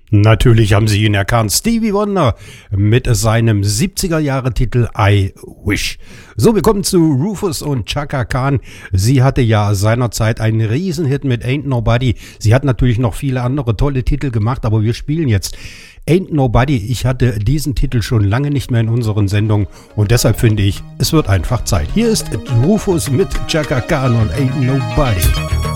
Natürlich haben Sie ihn erkannt. Stevie Wonder mit seinem 70er-Jahre-Titel I Wish. So, wir kommen zu Rufus und Chaka Khan. Sie hatte ja seinerzeit einen Riesenhit mit Ain't Nobody. Sie hat natürlich noch viele andere tolle Titel gemacht, aber wir spielen jetzt Ain't Nobody. Ich hatte diesen Titel schon lange nicht mehr in unseren Sendungen und deshalb finde ich, es wird einfach Zeit. Hier ist Rufus mit Chaka Khan und Ain't Nobody.